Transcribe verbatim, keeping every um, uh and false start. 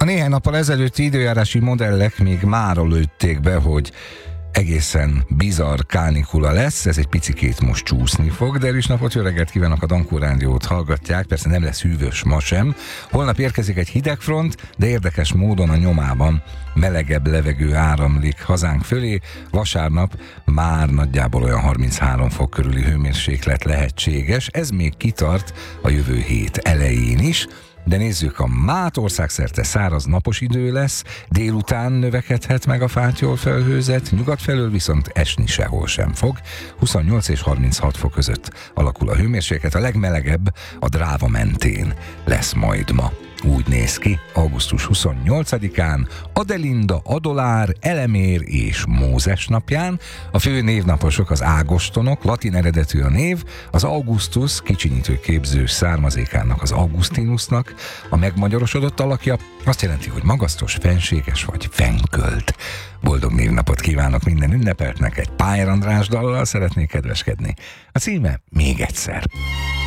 A néhány nappal ezelőtti időjárási modellek még mára lőtték be, hogy egészen bizarr kánikula lesz, ez egy picikét most csúszni fog, de erős napot, jó reggelt kívánok, a Dankó Rádiót hallgatják, persze nem lesz hűvös ma sem. Holnap érkezik egy hidegfront, de érdekes módon a nyomában melegebb levegő áramlik hazánk fölé. Vasárnap már nagyjából olyan harminchárom fok körüli hőmérséklet lehetséges, ez még kitart a jövő hét elején is. De nézzük, a mát országszerte száraz napos idő lesz, délután növekedhet meg a fátyol felhőzet, nyugat felől viszont esni sehol sem fog. huszonnyolc és harminchat fok között alakul a hőmérséklet, a legmelegebb a Dráva mentén lesz majd ma. Úgy néz ki, augusztus huszonnyolcadikán, Adelinda, Adolár, Elemér és Mózes napján. A fő névnaposok az ágostonok, latin eredetű a név, az Augustus kicsinyítő képzős származékának, az Augustinusnak a megmagyarosodott alakja azt jelenti, hogy magasztos, fenséges vagy fenkölt. Boldog névnapot kívánok minden ünnepeltnek, egy Pályr András dallal szeretnék kedveskedni. A címe még egyszer.